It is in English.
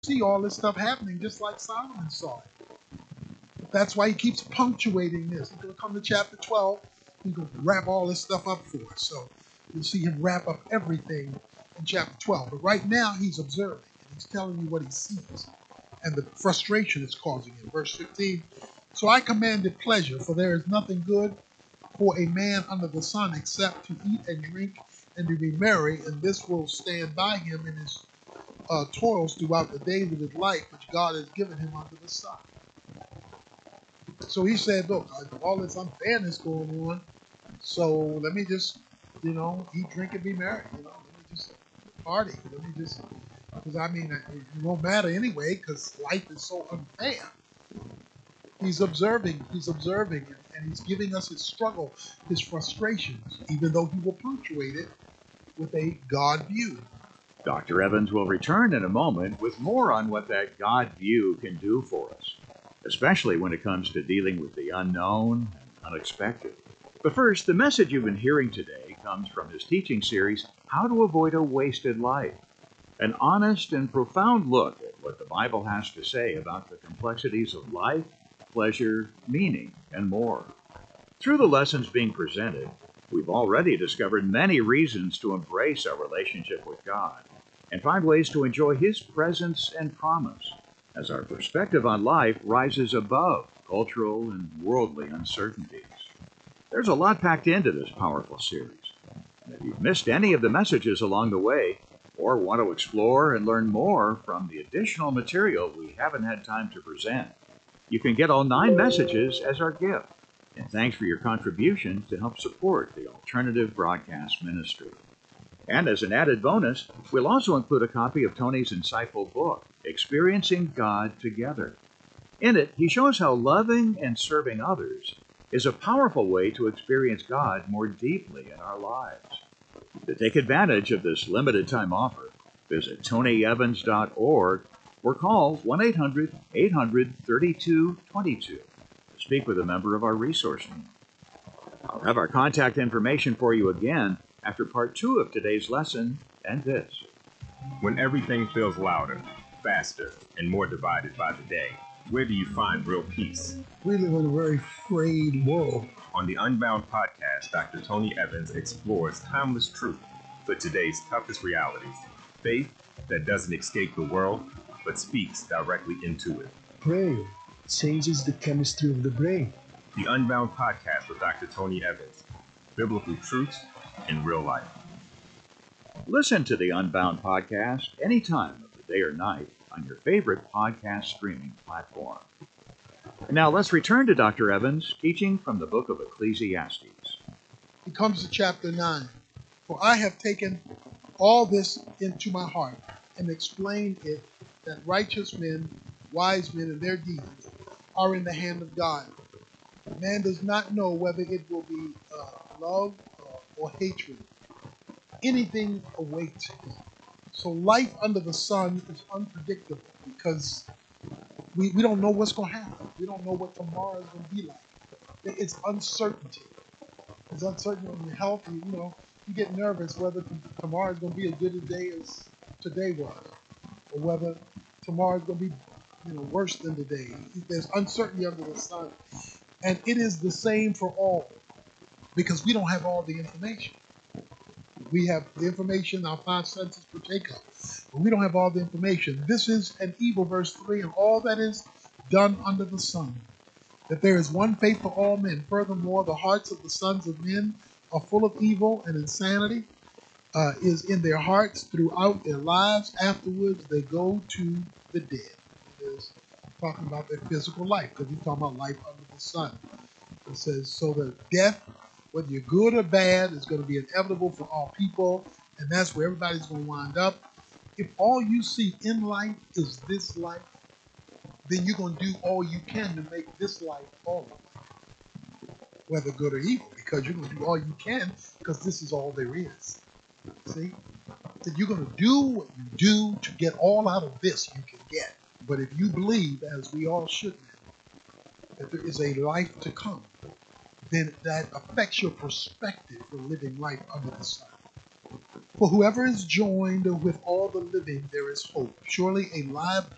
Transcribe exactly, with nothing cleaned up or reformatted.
see all this stuff happening just like Solomon saw it. That's why he keeps punctuating this. He's going to come to chapter twelve. He's going to wrap all this stuff up for us. So you'll see him wrap up everything in chapter twelve. But right now he's observing. And he's telling you what he sees and the frustration it's causing him. Verse fifteen. So I commanded pleasure, for there is nothing good for a man under the sun except to eat and drink and to be merry, and this will stand by him in his uh, toils throughout the days of his life, which God has given him under the sun. So he said, look, all this unfairness going on, so let me just, you know, eat, drink, and be merry. You know, let me just party. Let me just, because I mean, it won't matter anyway, because life is so unfair. He's observing, he's observing, and he's giving us his struggle, his frustrations, even though he will punctuate it with a God view. Doctor Evans will return in a moment with more on what that God view can do for us, especially when it comes to dealing with the unknown and unexpected. But first, the message you've been hearing today comes from his teaching series, How to Avoid a Wasted Life, an honest and profound look at what the Bible has to say about the complexities of life, pleasure, meaning, and more. Through the lessons being presented, we've already discovered many reasons to embrace our relationship with God and find ways to enjoy His presence and promise as our perspective on life rises above cultural and worldly uncertainties. There's a lot packed into this powerful series. And if you've missed any of the messages along the way, or want to explore and learn more from the additional material we haven't had time to present, you can get all nine messages as our gift. And thanks for your contribution to help support the Alternative Broadcast Ministry. And as an added bonus, we'll also include a copy of Tony's insightful book, Experiencing God Together. In it, he shows how loving and serving others is a powerful way to experience God more deeply in our lives. To take advantage of this limited time offer, visit tony evans dot org or call one eight hundred, eight hundred, thirty-two twenty-two to speak with a member of our resource team. I'll have our contact information for you again after part two of today's lesson and this. When everything feels louder, faster, and more divided by the day, where do you find real peace? We live in a very frayed world. On the Unbound podcast, Doctor Tony Evans explores timeless truth for today's toughest realities. Faith that doesn't escape the world, but speaks directly into it. Prayer changes the chemistry of the brain. The Unbound podcast with Doctor Tony Evans. Biblical truths in real life. Listen to the Unbound podcast any time of the day or night on your favorite podcast streaming platform. And now let's return to Doctor Evans teaching from the book of Ecclesiastes. He comes to chapter nine. For I have taken all this into my heart and explained it, that righteous men, wise men, and their deeds are in the hand of God. Man does not know whether it will be uh, love uh, or hatred. Anything awaits him. So life under the sun is unpredictable because we, we don't know what's going to happen. We don't know what tomorrow is going to be like. It's uncertainty. It's uncertainty on your health. You, you know, you get nervous whether tomorrow is going to be as good a day as today was, or whether tomorrow is going to be, you know, worse than today. There's uncertainty under the sun, and it is the same for all, because we don't have all the information. We have the information our five senses partake of, but we don't have all the information. This is an evil, verse three, and all that is done under the sun, that there is one faith for all men. Furthermore, the hearts of the sons of men are full of evil, and insanity uh, is in their hearts throughout their lives. Afterwards, they go to the dead. It is talking about their physical life, because he's talking about life under the sun. It says, so that death, whether you're good or bad, is going to be inevitable for all people, and that's where everybody's going to wind up. If all you see in life is this life, then you're going to do all you can to make this life all life, whether good or evil, because you're going to do all you can, because this is all there is. See? That you're going to do what you do to get all out of this you can get. But if you believe, as we all should now, that there is a life to come, then that affects your perspective for living life under the sun. For whoever is joined with all the living, there is hope. Surely a live